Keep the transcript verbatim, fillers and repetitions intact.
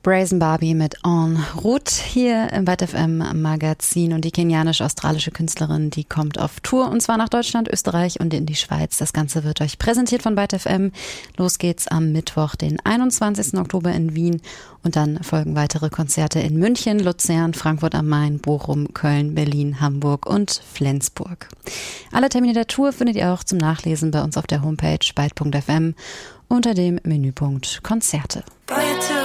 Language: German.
Brazen Barbie mit En route hier im Byte F M Magazin, und die kenianisch-australische Künstlerin, die kommt auf Tour, und zwar nach Deutschland, Österreich und in die Schweiz. Das Ganze wird euch präsentiert von Byte F M. Los geht's am Mittwoch, den einundzwanzigsten Oktober in Wien, und dann folgen weitere Konzerte in München, Luzern, Frankfurt am Main, Bochum, Köln, Berlin, Hamburg und Flensburg. Alle Termine der Tour findet ihr auch zum Nachlesen bei uns auf der Homepage byte punkt f m unter dem Menüpunkt Konzerte.